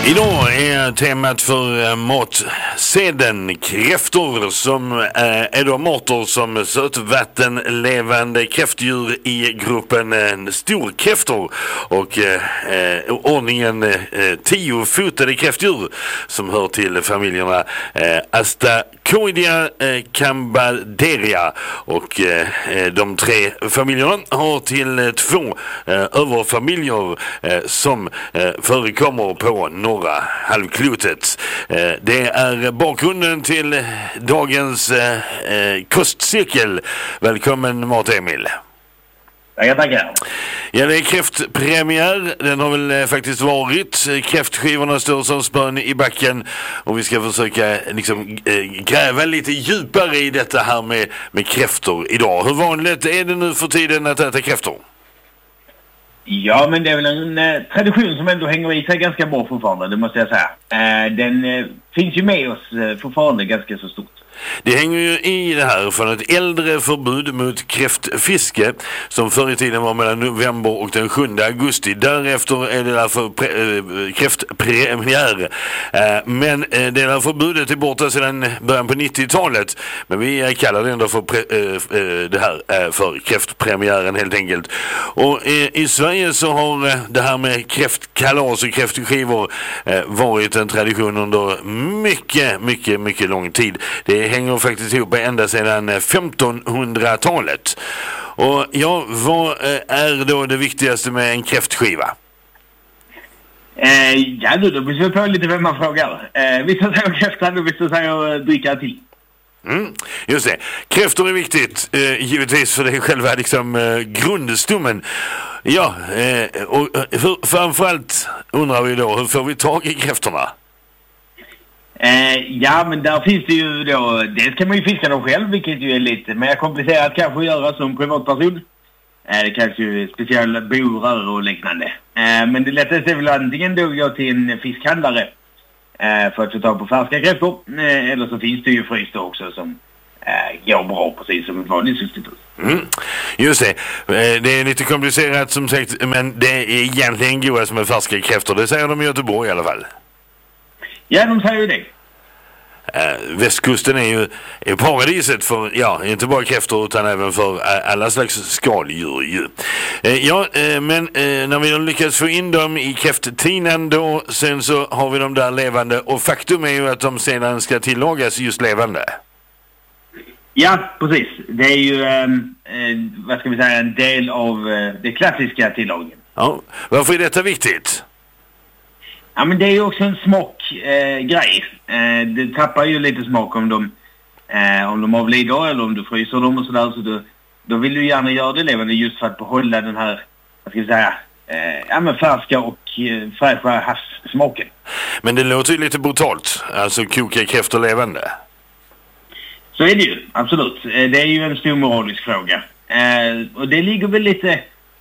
Idag är temat för matsedeln kräftor som är då mator som sötvattenlevande kräftdjur i gruppen storkräftor och ordningen 10-fotade kräftdjur som hör till familjerna Astacoidea Cambalderia och de tre familjerna har till två överfamiljer som förekommer på norra halvklotet. Det är bakgrunden till dagens kostcirkel. Välkommen Mart-Emil. Tackar. Ja, det är kräftpremiär. Den har väl faktiskt varit. Kräftskivorna står som spön i backen och vi ska försöka liksom gräva lite djupare i detta här med kräftor idag. Hur vanligt är det nu för tiden att äta kräftor? Ja, men det är väl en tradition som ändå hänger i sig ganska bra fortfarande, det måste jag säga. Den finns ju med oss fortfarande ganska så stort. Det hänger ju i det här från ett äldre förbud mot kräftfiske som förr i tiden var mellan november och den 7 augusti. Därefter är det därför kräftpremiär. Men det där förbudet är borta sedan början på 90-talet. Men vi kallar det ändå för det här för kräftpremiären helt enkelt. Och i Sverige så har det här med kräftkalas och kräftskivor varit en tradition under mycket lång tid. Det hänger faktiskt ihop ända sedan 1500-talet. Och ja, vad är då det viktigaste med en kräftskiva? Ja, då blir det på lite vem man frågar. Vissa säger kräftan och vissa säger dricka till. Just det. Kräftor är viktigt, givetvis för det är själva liksom grundstommen. Ja, och framförallt undrar vi då, hur får vi tag i kräftorna? Ja, men där finns det ju då, dels kan man ju fiska dem själv, vilket ju är lite mer komplicerat kanske att göra som privatperson. Det krävs ju speciella borar och liknande. Men det lättaste är väl antingen då gå till en fiskhandlare för att få tag på färska kräftor. Eller så finns det ju frysta också som går bra precis som ett vanligt substitut. Just det. Det är lite komplicerat som sagt, men det är egentligen godast med färska kräftor. Det säger de i Göteborg i alla fall. Ja, de säger ju det. Västkusten är ju paradiset för, ja, inte bara kräftor utan även för alla slags skaldjur. Men när vi har lyckats få in dem i kräfttinan då, sen så har vi dem där levande och faktum är ju att de sedan ska tillagas just levande. Ja, precis. Det är ju, vad ska vi säga, en del av det klassiska tillagningen. Ja, varför är detta viktigt? Ja, men det är ju också en smakgrej. Det tappar ju lite smak om de avlider eller om du fryser dem och sådär. Så då vill du gärna göra det levande just för att behålla den här, vad ska vi säga, men färska och fräscha havssmaken. Men det låter ju lite brutalt, alltså koka kräftor levande. Så är det ju, absolut. Det är ju en stor moralisk fråga. Och det ligger väl lite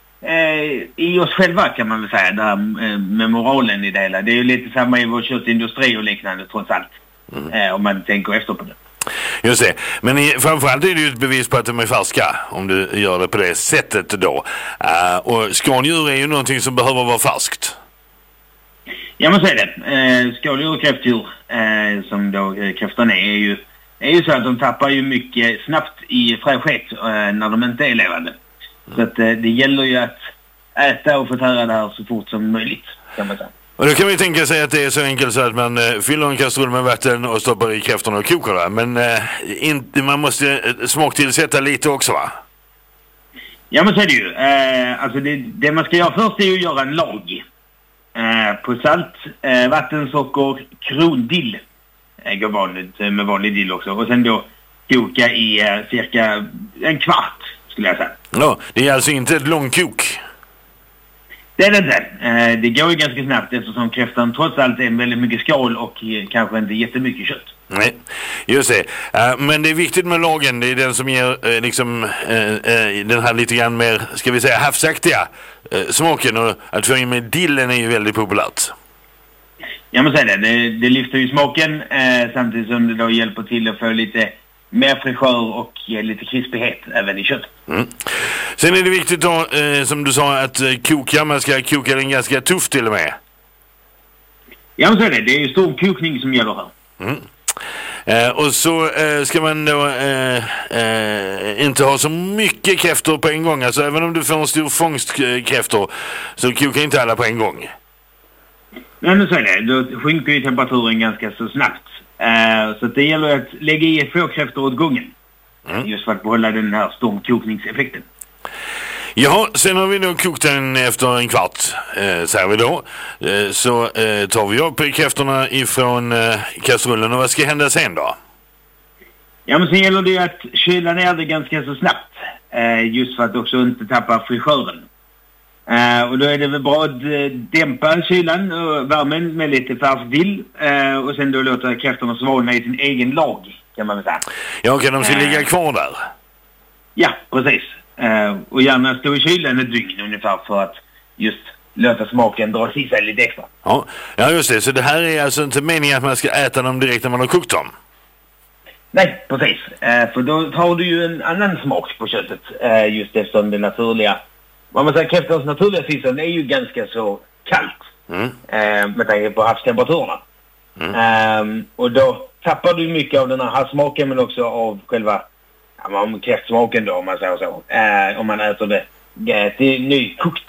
i oss själva kan man väl säga, det här med moralen i det hela. Det är ju lite samma i vår köttindustri och liknande trots allt. Om man tänker efter på det. Just det. Men framförallt är det ju ett bevis på att de är färska om du gör det på det sättet då. Och skaldjur är ju någonting som behöver vara färskt. Ja, men så är det. Skaldjur och kräftdjur som då kräftan är ju så att de tappar ju mycket snabbt i fräschhet när de inte är levande. Så att det gäller ju att äta och förtära det här så fort som möjligt, kan man säga. Och då kan vi tänka sig att det är så enkelt så att man fyller en kastrull med vatten och stoppar i kräftorna och kokar det. Men man måste smaktillsätta lite också, va? Ja, men så är det ju. Alltså det man ska göra först är ju att göra en lag. På salt, vattensocker, krondill. Går vanligt med vanlig dill också. Och sen då koka i cirka en kvart, skulle jag säga. Ja, det är alltså inte ett långkok. Det är det inte. Det går ju ganska snabbt eftersom kräftan trots allt är väldigt mycket skal och kanske inte jättemycket kött. Nej, just det. Men det är viktigt med lagen. Det är den som ger den här lite grann mer, ska vi säga, havsaktiga smaken. Och att få in med dillen är ju väldigt populärt. Ja, men så är det. Det lyfter ju smaken samtidigt som det då hjälper till att få lite mer fräschör och lite krispighet även i kött. Sen är det viktigt då, som du sa, att koka. Man ska koka den ganska tufft till och med. Ja, men så är det. Det är ju stor kokning som gäller här. Mm. Och så ska man då inte ha så mycket kräftor på en gång. Alltså även om du får en stor fångst kräftor så kokar inte alla på en gång. Nej, men så är det. Då sjunker ju temperaturen ganska så snabbt. Så det gäller att lägga i ett få kräftor åt gången. Just för att behålla den här stormkokningseffekten. Ja, sen har vi då kokt den efter en kvart, säger vi då. Så tar vi upp kräftorna ifrån kastrullen och vad ska hända sen då? Ja, men sen gäller det ju att kyla ner det ganska så snabbt. Just för att också inte tappa frisören. Och då är det väl bra att dämpa kylan och värmen med lite färsk dill. Och sen då låta kräftorna svalna i sin egen lag, kan man väl säga. Ja, kan de ska ligga kvar där? Ja, precis. Och gärna stå i kylen ett dygn ungefär för att just låta smaken dra i sig lite extra. Ja, just det. Så det här är alltså inte meningen att man ska äta dem direkt när man har kokt dem? Nej, precis. För då tar du ju en annan smak på köttet. Just eftersom det naturliga... Vad man säger, kräftans naturliga tillstånd är ju ganska så kallt. Med tanke på havstemperaturerna. Och då tappar du mycket av den här havsmaken men också av själva kräftsmaken då, om man säger så. Om man äter det nykokt.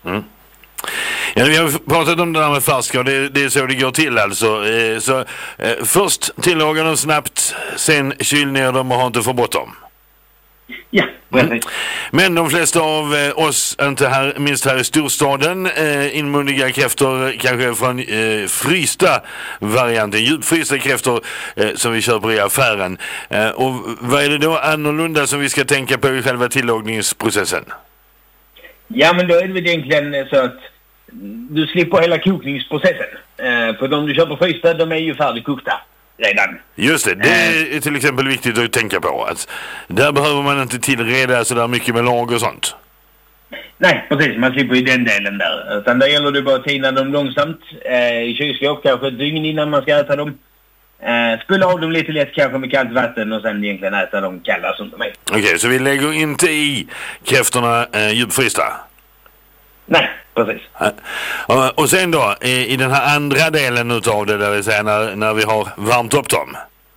Ja, vi har pratat om det där med färska och det är så det går till alltså. Så först tillaga dem snabbt, sen kyl ner dem och ha inte för bråttom. Ja, precis. Men de flesta av oss, inte här, minst här i storstaden, inmundiga kräftor kanske från frysta varianter, djupfrysta kräftor som vi köper i affären. Och vad är det då annorlunda som vi ska tänka på i själva tillagningsprocessen? Ja, men då är det väl egentligen så att du slipper hela kokningsprocessen. För de du köper frysta, de är ju färdigkokta redan. Just det, det är till exempel viktigt att tänka på. Att där behöver man inte tillreda så där mycket med lag och sånt. Nej, precis. Man slipper ju den delen där. Utan där gäller det bara att tina dem långsamt i kylskåp, kanske ett dygn innan man ska äta dem. Spula av dem lite lätt kanske med kallt vatten och sen egentligen äta dem kalla som de är. Okej, så vi lägger inte i kräftorna djupfrysta? Nej, precis. Och sen då, i den här andra delen utav det, där vill säga när vi har varmt upp dem.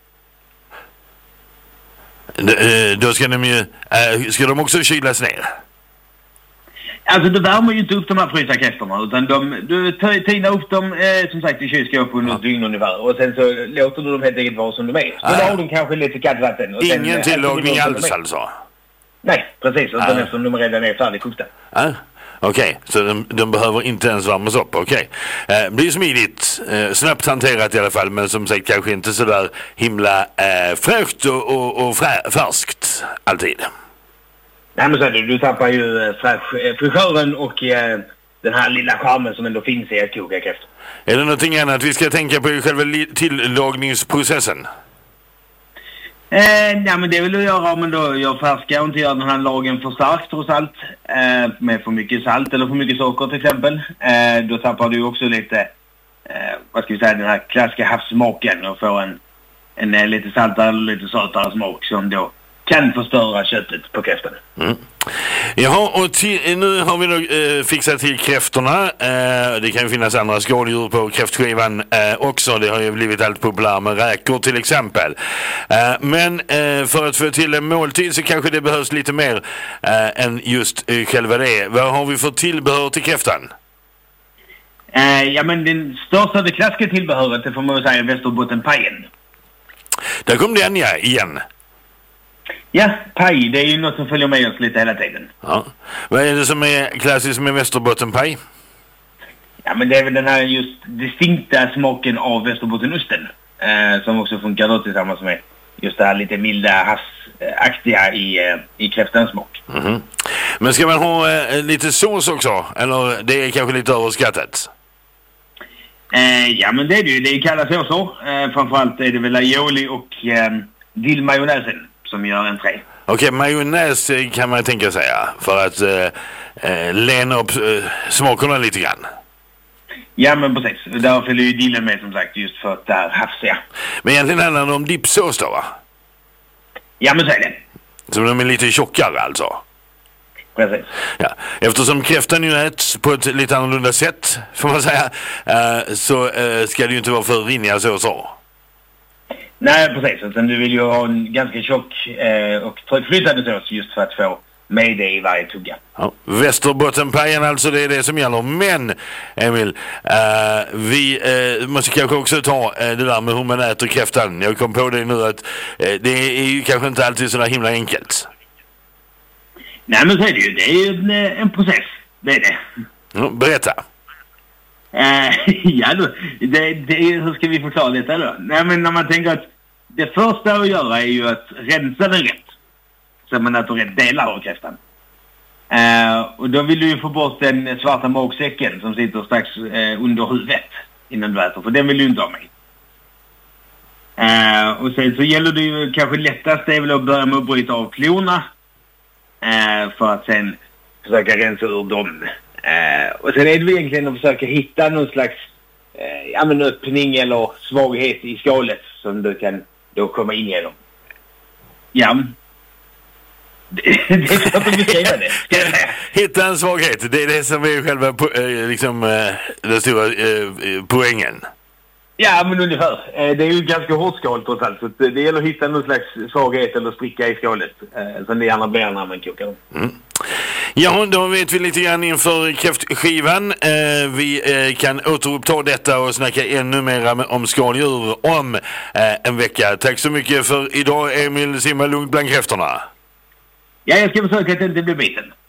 Då ska de också kylas ner? Alltså du värmer ju inte upp de här frysta kräftorna utan du tinar upp dem som sagt i kylskåpet under ett dygn ungefär och sen så låter du dem helt enkelt vara som de är. Så då har de kanske lite kallt vatten. Och ingen tillagning alls alltså? Nej, precis. Utan eftersom de redan är färdigkokta. Okej, så de behöver inte ens värmas upp. Okej. Blir smidigt, snabbt hanterat i alla fall, men som sagt kanske inte så där himla fräscht och färskt alltid. Nej, men så är det. Du tappar ju frisören och den här lilla charmen som ändå finns i att koka kräftor. Är det någonting annat vi ska tänka på i själva tillagningsprocessen? Ja, men det vill du göra om man då gör färska och inte gör den här lagen för starkt trots allt. Med för mycket salt eller för mycket socker till exempel. Då tappar du också lite, vad ska vi säga, den här klassiska havssmaken och får en lite saltare eller lite sötare smak som då kan förstöra köttet på kräftan. Jaha, och nu har vi då fixat till kräftorna. Det kan ju finnas andra skåldjur på kräftskivan också. Det har ju blivit allt populärt med räkor till exempel. Men för att få till en måltid så kanske det behövs lite mer än just själva det. Vad har vi för tillbehör till kräftan? Ja, men den största, det klassiska tillbehöret, det får man säga, Västerbottenpajen. Där kom den igen. Ja, paj. Det är ju något som följer med oss lite hela tiden. Ja. Vad är det som är klassiskt med Västerbottenpaj? Ja, men det är väl den här just distinkta smaken av Västerbottenusten. Som också funkar då tillsammans med just det här lite milda havsaktiga i kräftans smak. Men ska man ha lite sås också? Eller det är kanske lite överskattat? Ja, men det är det ju. Det är kalla såser. Framförallt är det väl aioli och dillmajonnäsen som gör en tre. Okej, majonnäs kan man tänka sig för att lena upp smakerna lite grann. Ja, men precis. Där följer ju dillen med som sagt just för att det här havsiga. Men egentligen handlar det om dipsås då, va? Ja, men så är det. Så de är lite tjockare alltså? Precis. Ja. Eftersom kräftan ju äts på ett lite annorlunda sätt, får man säga, så ska det ju inte vara för rinniga såser. Nej, precis. Utan du vill ju ha en ganska tjock och tryckflytande sås just för att få med det i varje tugga. Ja. Västerbottenpajen alltså, det är det som gäller. Men, Emil, vi måste kanske också ta det där med hur man äter kräftan. Jag kom på det nu att det är ju kanske inte alltid så där himla enkelt. Nej, men så är det ju. Det är ju en process. Det är det. Ja, berätta. Ja, då, hur ska vi förklara detta då? Nej, men när man tänker att det första att göra är ju att rensa den rätt. Så man äter rätt delar av kräftan. Och då vill du ju få bort den svarta magsäcken som sitter strax under huvudet innan du äter. För den vill du inte ha med. Och sen så gäller det ju kanske lättast är väl att börja med att bryta av klorna. För att sen försöka rensa ur dem. Och sen är det egentligen att försöka hitta någon slags öppning eller svaghet i skalet som du kan då komma in genom. Ja. Det är klart att beskriva det. Hitta en svaghet, det är det som är själva den stora poängen. Ja, men ungefär. Det är ju ganska hårt skal trots allt. Så det gäller att hitta någon slags svaghet eller spricka i skalet. Som det gärna blir när man kokar dem. Mm. Ja, då vet vi lite grann inför kräftskivan. Vi kan återuppta detta och snacka ännu mer om skaldjur om en vecka. Tack så mycket för idag, Emil. Simma lugnt bland kräftorna. Ja, jag ska försöka att det inte blir biten.